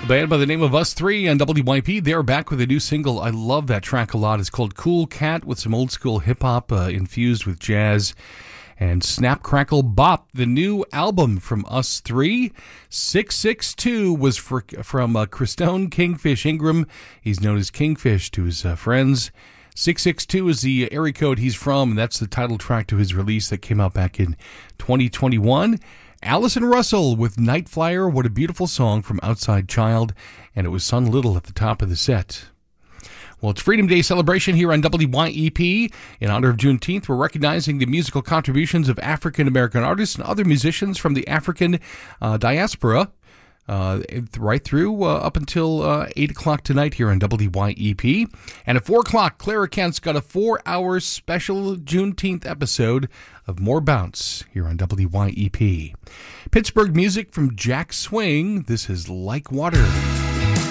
Band by the name of Us Three on WYP. They're back with a new single. I love that track a lot. It's called Cool Cat, with some old school hip hop infused with jazz. And Snap Crackle Bop, the new album from Us Three. 662 was from Christone Kingfish Ingram. He's known as Kingfish to his friends. 662 is the area code he's from, and that's the title track to his release that came out back in 2021. Allison Russell with Night Flyer. What a beautiful song from Outside Child, and it was sung little at the top of the set. Well, it's Freedom Day celebration here on WYEP. In honor of Juneteenth, we're recognizing the musical contributions of African-American artists and other musicians from the African diaspora right through up until 8 o'clock tonight here on WYEP. And at 4 o'clock, Clara Kent's got a 4-hour special Juneteenth episode of More Bounce here on WYEP. Pittsburgh music from Jack Swing. This is Like Water.